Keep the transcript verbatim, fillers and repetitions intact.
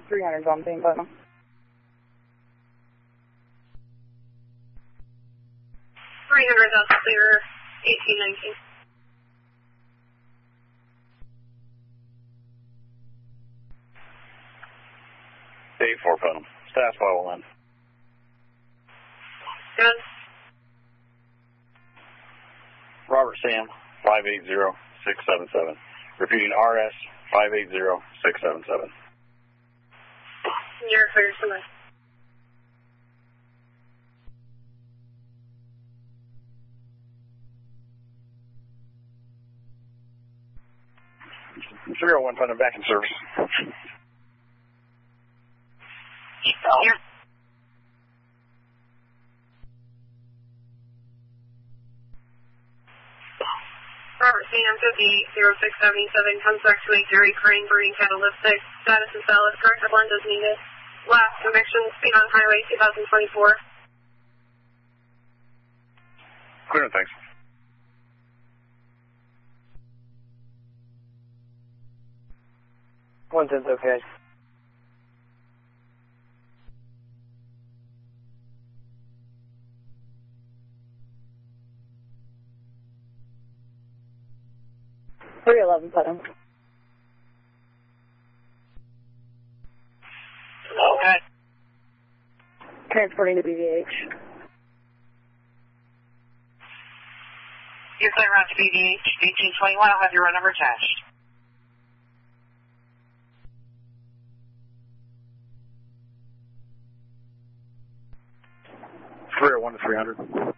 three hundred's on Saint Button. three hundred, that's clear, eighteen nineteen. eight four Putnam. Staff follow in. Good. Robert Sam, five eight zero six seven seven. Repeating R S, five eight zero six seven seven. You're clear, somebody. three oh one Putnam, back in service. Here. Robert Sam, fifty-eight oh six seventy-seven, comes back to a Jerry Crane burning catalytic. Status is valid. Corrective blend is needed. Last conviction, speed on highway twenty twenty-four. Clear, thanks. one ten's okay. three eleven Putnam. Okay. Transporting to B V H. You're clear around to B V H, eighteen twenty-one, I'll have your run number attached. three oh one to three hundred.